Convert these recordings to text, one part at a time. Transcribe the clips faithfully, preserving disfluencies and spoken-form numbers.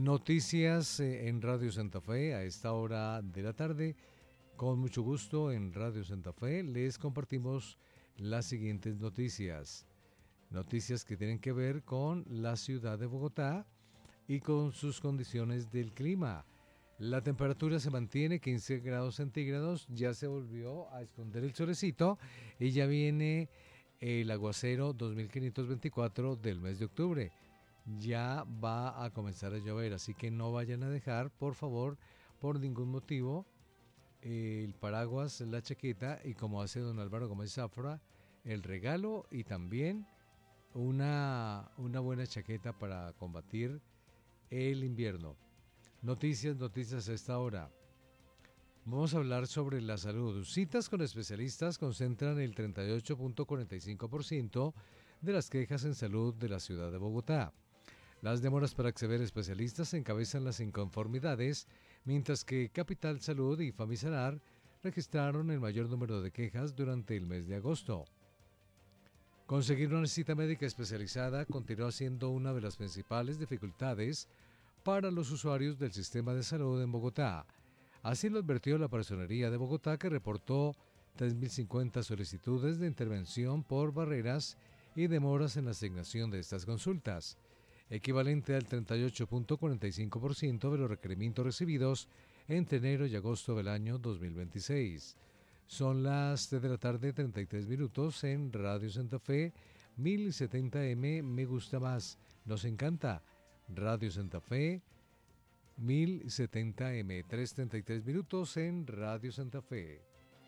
Noticias eh, en Radio Santa Fe a esta hora de la tarde. Con mucho gusto en Radio Santa Fe les compartimos las siguientes noticias. Noticias que tienen que ver con la ciudad de Bogotá y con sus condiciones del clima. La temperatura se mantiene quince grados centígrados, ya se volvió a esconder el solecito y ya viene el aguacero dos mil quinientos veinticuatro del mes de octubre. Ya va a comenzar a llover, así que no vayan a dejar, por favor, por ningún motivo, el paraguas, la chaqueta y, como hace don Álvaro Gómez Zafra, el regalo y también una, una buena chaqueta para combatir el invierno. Noticias, noticias a esta hora. Vamos a hablar sobre la salud. Citas con especialistas concentran el treinta y ocho punto cuarenta y cinco por ciento de las quejas en salud de la ciudad de Bogotá. Las demoras para acceder a especialistas encabezan las inconformidades, mientras que Capital Salud y Famisanar registraron el mayor número de quejas durante el mes de agosto. Conseguir una cita médica especializada continúa siendo una de las principales dificultades para los usuarios del sistema de salud en Bogotá. Así lo advirtió la Personería de Bogotá, que reportó tres mil cincuenta solicitudes de intervención por barreras y demoras en la asignación de estas consultas, equivalente al treinta y ocho punto cuarenta y cinco por ciento de los requerimientos recibidos entre enero y agosto del año dos mil veintiséis. Son las tres de la tarde, treinta y tres minutos en Radio Santa Fe, mil setenta eme, me gusta más, nos encanta. Radio Santa Fe, mil setenta eme, tres treinta y tres minutos en Radio Santa Fe.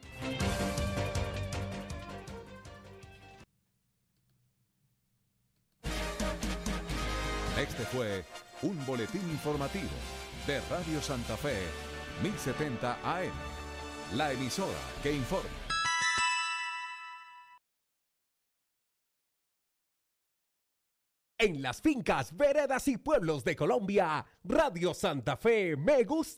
Este fue un boletín informativo de Radio Santa Fe, mil setenta A M, la emisora que informa. En las fincas, veredas y pueblos de Colombia, Radio Santa Fe me gusta.